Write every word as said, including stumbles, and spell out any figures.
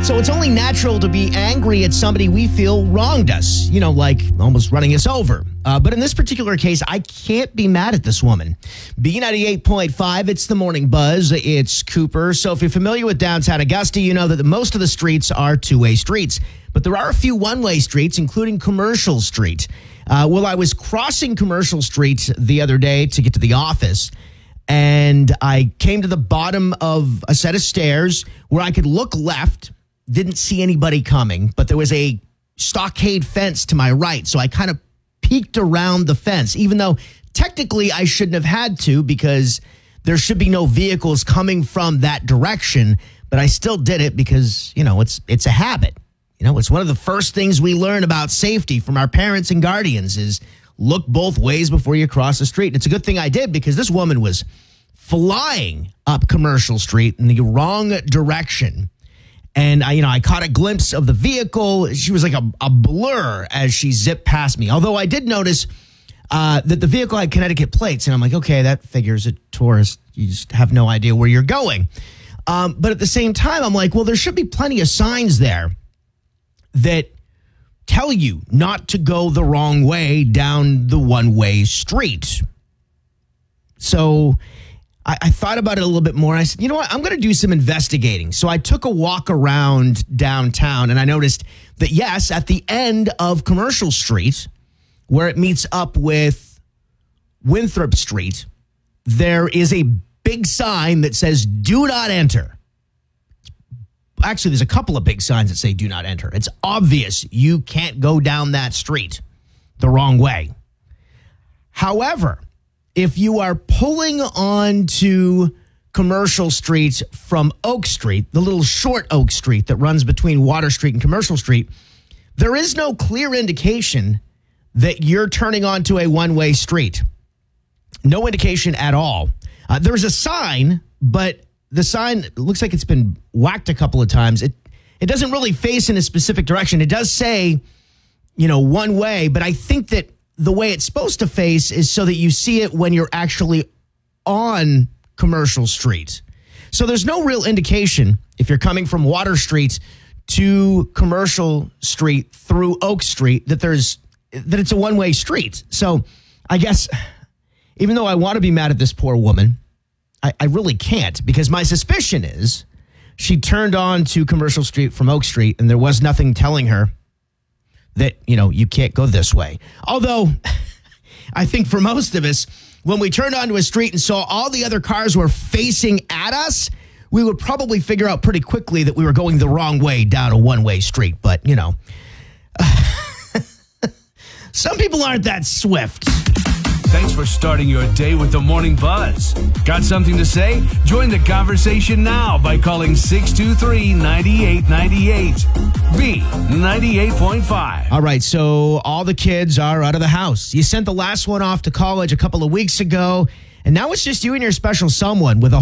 So it's only natural to be angry at somebody we feel wronged us, you know, like almost running us over. Uh, but in this particular case, I can't be mad at this woman. B ninety-eight point five, it's the morning buzz. It's Cooper. So if you're familiar with downtown Augusta, you know that the, most of the streets are two-way streets. But there are a few one-way streets, including Commercial Street. Uh, well, I was crossing Commercial Street the other day to get to the office, and I came to the bottom of a set of stairs where I could look left. Didn't see anybody coming, but there was a stockade fence to my right. So I kind of peeked around the fence, even though technically I shouldn't have had to because there should be no vehicles coming from that direction. But I still did it because, you know, it's it's a habit. You know, it's one of the first things we learn about safety from our parents and guardians is look both ways before you cross the street. And it's a good thing I did because this woman was flying up Commercial Street in the wrong direction. And I, you know, I caught a glimpse of the vehicle. She was like a, a blur as she zipped past me. Although I did notice uh, that the vehicle had Connecticut plates. And I'm like, okay, that figures a tourist. You just have no idea where you're going. Um, but at the same time, I'm like, well, there should be plenty of signs there that tell you not to go the wrong way down the one-way street. So I, I thought about it a little bit more. I said, you know what? I'm going to do some investigating. So I took a walk around downtown, and I noticed that, yes, at the end of Commercial Street, where it meets up with Winthrop Street, there is a big sign that says, do not enter. Actually, there's a couple of big signs that say, do not enter. It's obvious you can't go down that street the wrong way. However, if you are pulling onto Commercial Street from Oak Street, the little short Oak Street that runs between Water Street and Commercial Street, there is no clear indication that you're turning onto a one-way street. No indication at all. Uh, there's a sign, but the sign looks like it's been whacked a couple of times. It it doesn't really face in a specific direction. It does say, you know, one way, but I think that the way it's supposed to face is so that you see it when you're actually on Commercial Street. So there's no real indication if you're coming from Water Street to Commercial Street through Oak Street that there's that it's a one-way street. So I guess even though I want to be mad at this poor woman, I, I really can't, because my suspicion is she turned on to Commercial Street from Oak Street and there was nothing telling her that, you know, you can't go this way. Although, I think for most of us, when we turned onto a street and saw all the other cars were facing at us, we would probably figure out pretty quickly that we were going the wrong way down a one-way street. But, you know, some people aren't that swift. Thanks for starting your day with the Morning Buzz. Got something to say? Join the conversation now by calling six two three, nine eight nine eight. B ninety-eight point five. All right, so all the kids are out of the house. You sent the last one off to college a couple of weeks ago, and now it's just you and your special someone with a